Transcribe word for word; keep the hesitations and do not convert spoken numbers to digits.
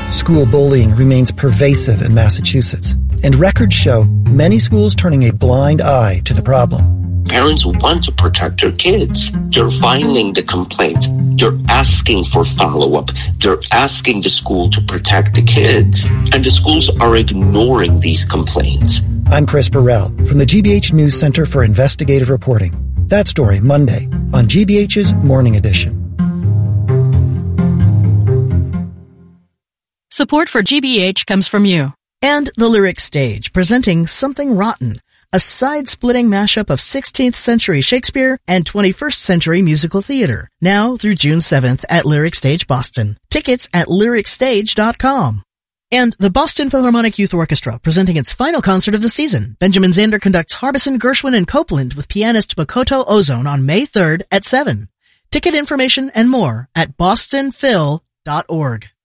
School bullying remains pervasive in Massachusetts, and records show many schools turning a blind eye to the problem. Parents want to protect their kids. They're filing the complaints. They're asking for follow-up. They're asking the school to protect the kids. And the schools are ignoring these complaints. I'm Chris Burrell from the G B H News Center for Investigative Reporting. That story Monday on G B H's Morning Edition. Support for G B H comes from you. And the Lyric Stage, presenting Something Rotten, a side-splitting mashup of sixteenth century Shakespeare and twenty-first century musical theater. Now through June seventh at Lyric Stage Boston. Tickets at lyric stage dot com. And the Boston Philharmonic Youth Orchestra, presenting its final concert of the season. Benjamin Zander conducts Harbison, Gershwin, and Copeland with pianist Makoto Ozone on May third at seven. Ticket information and more at boston phil dot org.